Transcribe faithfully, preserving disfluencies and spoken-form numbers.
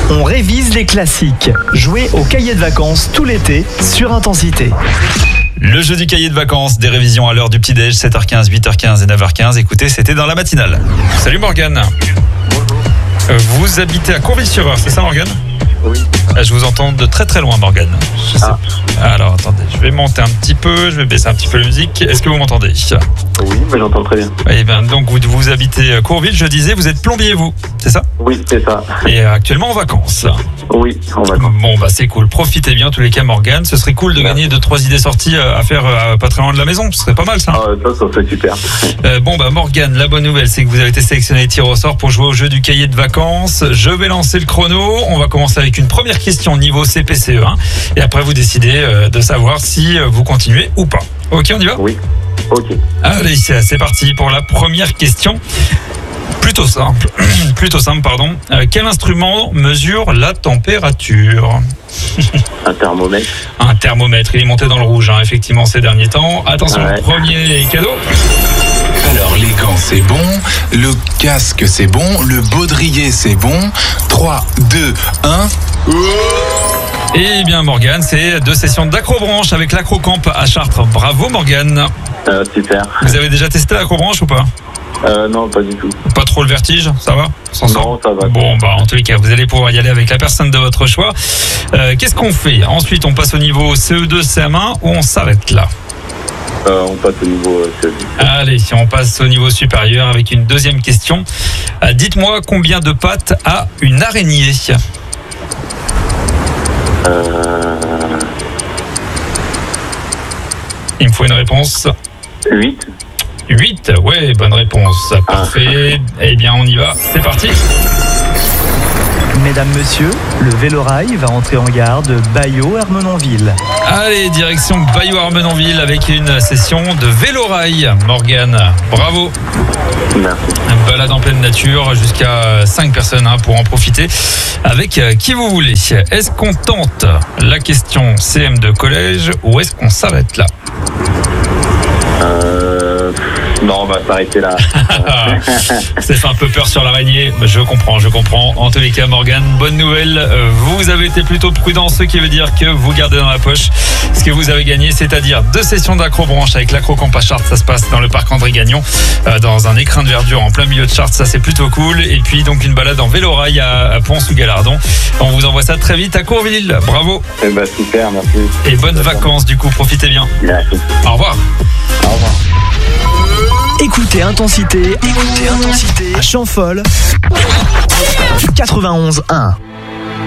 On révise les classiques. Jouez au cahier de vacances tout l'été sur Intensité. Le jeu du cahier de vacances, des révisions à l'heure du petit-déj, sept heures quinze, huit heures quinze et neuf heures quinze. Écoutez, c'était dans la matinale. Salut Morgane. Vous habitez à Courville-sur-Eure, c'est ça Morgane ? Oui. Je vous entends de très très loin Morgane. Je sais. Ah. Alors attendez, je vais monter un petit peu, je vais baisser un petit peu la musique. Est-ce que vous m'entendez ? Oui, mais j'entends très bien. Eh bien, donc vous, vous habitez Courville, je disais, vous êtes plombier vous, c'est ça ? Oui, c'est ça. Et actuellement en vacances. Oui, en vacances. Bon bah c'est cool, profitez bien tous les cas Morgane. Ce serait cool de gagner deux trois idées sorties à faire euh, pas très loin de la maison, ce serait pas mal ça. Ah, ça, ça serait super. Euh, bon bah Morgane, la bonne nouvelle c'est que vous avez été sélectionné tir au sort pour jouer au jeu du cahier de vacances. Je vais lancer le chrono, on va commencer avec une première question niveau C P C E un et après vous décidez euh, de savoir si euh, vous continuez ou pas. Ok, on y va ? Oui, ok. Allez, c'est parti pour la première question. Plutôt simple, plutôt simple, pardon. Euh, quel instrument mesure la température ? Un thermomètre. Un thermomètre, il est monté dans le rouge, hein, effectivement, ces derniers temps. Attention, Ouais. premier cadeau. Alors les gants c'est bon, le casque c'est bon, le baudrier c'est bon. trois, deux, un. Eh bien Morgane, c'est deux sessions d'acrobranche avec l'acrocamp à Chartres. Bravo Morgane. Euh, super. Vous avez déjà testé l'acrobranche ou pas ? Euh, non, pas du tout. Pas trop le vertige, ça va ? S'en sort ? Non, ça va. Bon, bah en tous les cas, vous allez pouvoir y aller avec la personne de votre choix. Euh, qu'est-ce qu'on fait ? Ensuite, on passe au niveau C E deux, C M un ou on s'arrête là ? Euh, on passe au niveau euh, C E deux. Allez, si on passe au niveau supérieur avec une deuxième question. Euh, dites-moi combien de pattes a une araignée ? Euh, Il me faut une réponse. huit. huit, ouais, bonne réponse. Parfait. Eh bien, on y va. C'est parti. Mesdames, Messieurs, le Vélorail va entrer en gare de Baillot-Hermenonville. Allez, direction Baillot-Hermenonville avec une session de vélorail. Morgane, bravo. Merci. Balade en pleine nature, jusqu'à cinq personnes hein, pour en profiter avec euh, qui vous voulez. Est-ce qu'on tente la question C M de collège ou est-ce qu'on s'arrête là ? Euh, non, on va s'arrêter là. Ça fait un peu peur sur l'araignée, je comprends, je comprends. En tous les cas, Morgane, bonne nouvelle, euh, vous avez été plutôt prudent, ce qui veut dire que vous gardez dans la poche ce que vous avez gagné, c'est-à-dire deux sessions d'acrobranche avec l'acrocamp à Chartres, ça se passe dans le parc André Gagnon, euh, dans un écrin de verdure en plein milieu de Chartres, ça c'est plutôt cool. Et puis donc une balade en vélorail à, à Pont-sous-Galardon. On vous envoie ça très vite à Courville, bravo. Eh ben, super, merci. Et bonnes vacances du coup, profitez bien. Merci. Au revoir. Au revoir. Écoutez Intensité, écoutez Intensité à Champfol quatre-vingt-onze un.